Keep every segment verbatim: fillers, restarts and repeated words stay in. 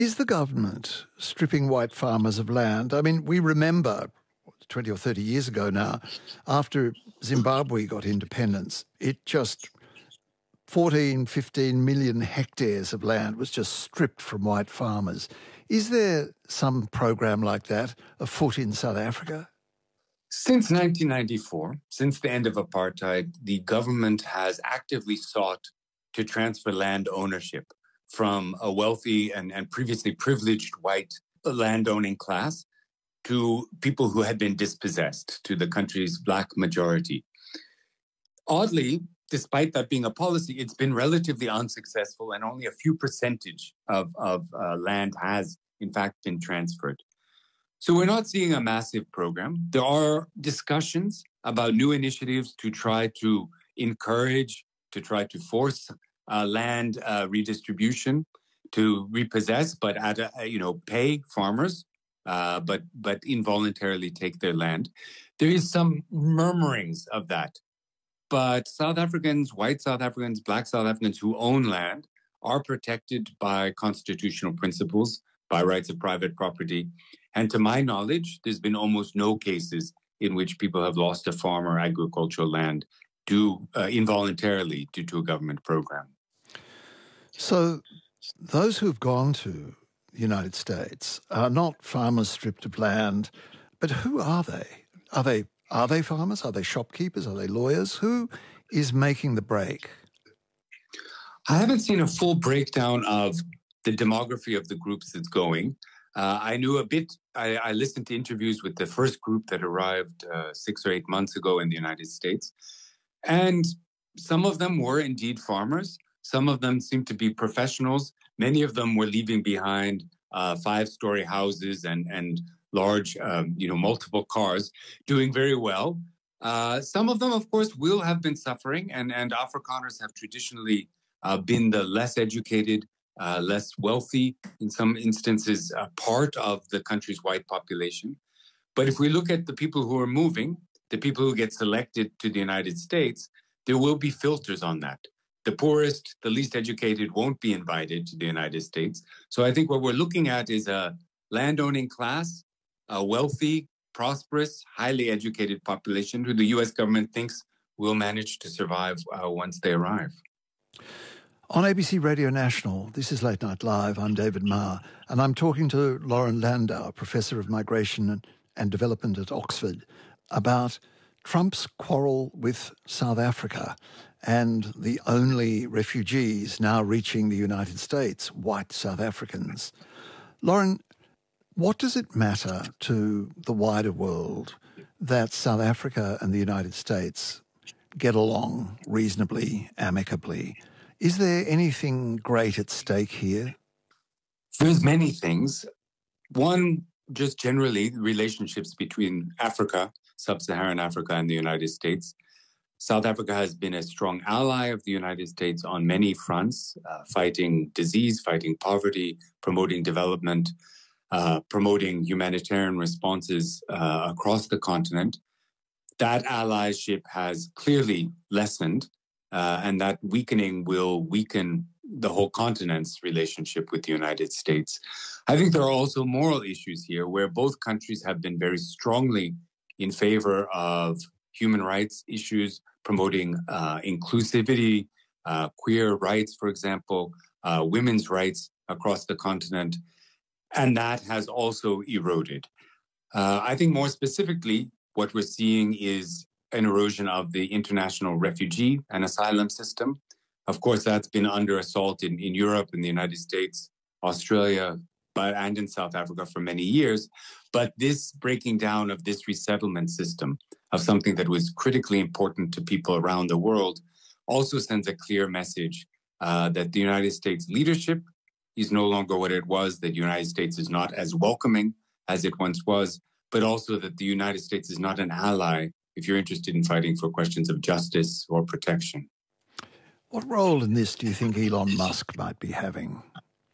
Is the government stripping white farmers of land? I mean, we remember twenty or thirty years ago now, after Zimbabwe got independence, it just fourteen, fifteen million hectares of land was just stripped from white farmers. Is there some program like that afoot in South Africa? Since nineteen ninety-four, since the end of apartheid, the government has actively sought to transfer land ownership from a wealthy and, and previously privileged white landowning class to people who had been dispossessed, to the country's black majority. Oddly, despite that being a policy, it's been relatively unsuccessful, and only a few percentage of, of uh, land has, in fact, been transferred. So we're not seeing a massive program. There are discussions about new initiatives to try to encourage, to try to force uh, land uh, redistribution, to repossess, but at a, you know, pay farmers, uh, but but involuntarily take their land. There is some murmurings of that. But South Africans, white South Africans, black South Africans who own land are protected by constitutional principles, by rights of private property. And to my knowledge, there's been almost no cases in which people have lost a farm or agricultural land due uh, involuntarily due to a government program. So those who've gone to the United States are not farmers stripped of land, but who are they? Are they are they farmers? Are they shopkeepers? Are they lawyers? Who is making the break? I haven't seen a full breakdown of the demography of the groups that's going. Uh, I knew a bit, I, I listened to interviews with the first group that arrived uh, six or eight months ago in the United States. And some of them were indeed farmers. Some of them seemed to be professionals. Many of them were leaving behind uh, five-story houses and, and large, um, you know, multiple cars, doing very well. Uh, some of them, of course, will have been suffering, and, and Afrikaners have traditionally uh, been the less educated, uh, less wealthy, in some instances, uh, part of the country's white population. But if we look at the people who are moving, the people who get selected to the United States, there will be filters on that. The poorest, the least educated won't be invited to the United States. So I think what we're looking at is a landowning class, a wealthy, prosperous, highly educated population who the U S government thinks will manage to survive uh, once they arrive. On A B C Radio National, this is Late Night Live. I'm David Marr, and I'm talking to Lauren Landau, Professor of Migration and Development at Oxford, about Trump's quarrel with South Africa and the only refugees now reaching the United States, white South Africans. Lauren, what does it matter to the wider world that South Africa and the United States get along reasonably, amicably? Is there anything great at stake here? There's many things. One, just generally, relationships between Africa, sub-Saharan Africa, and the United States. South Africa has been a strong ally of the United States on many fronts, uh, fighting disease, fighting poverty, promoting development, uh, promoting humanitarian responses uh, across the continent. That allyship has clearly lessened, uh, and that weakening will weaken the whole continent's relationship with the United States. I think there are also moral issues here where both countries have been very strongly in favor of human rights issues, promoting uh, inclusivity, uh, queer rights, for example, uh, women's rights across the continent. And that has also eroded. Uh, I think more specifically, what we're seeing is an erosion of the international refugee and asylum system. Of course, that's been under assault in, in Europe, in the United States, Australia, but and in South Africa for many years. But this breaking down of this resettlement system, of something that was critically important to people around the world, also sends a clear message uh, that the United States leadership is no longer what it was, that the United States is not as welcoming as it once was, but also that the United States is not an ally if you're interested in fighting for questions of justice or protection. What role in this do you think Elon Musk might be having?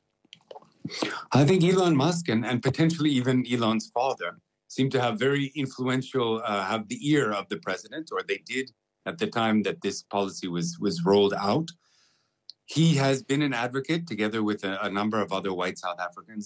I think Elon Musk and, and potentially even Elon's father seem to have very influential, uh, have the ear of the president, or they did at the time that this policy was, was rolled out. He has been an advocate, together with a, a number of other white South Africans,